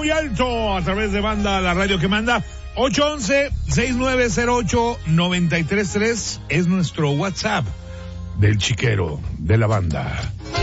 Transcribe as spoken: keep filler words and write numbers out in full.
muy alto a través de Banda, la radio que manda. ocho once, seis nueve cero ocho, nueve tres tres es nuestro WhatsApp del chiquero de la Banda.